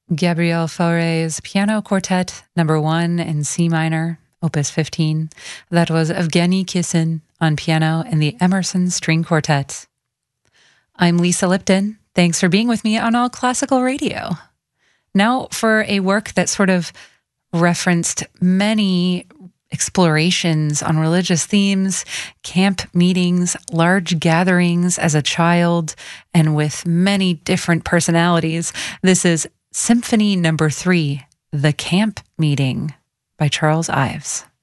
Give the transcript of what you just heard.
Gabriel Fauré's Piano Quartet Number 1 in C minor, Opus 15. That was Evgeny Kissin on piano and the Emerson String Quartet. I'm Lisa Lipton. Thanks for being with me on All Classical Radio. Now for a work that sort of referenced many explorations on religious themes, camp meetings, large gatherings as a child, and with many different personalities. This is Symphony Number 3, The Camp Meeting by Charles Ives.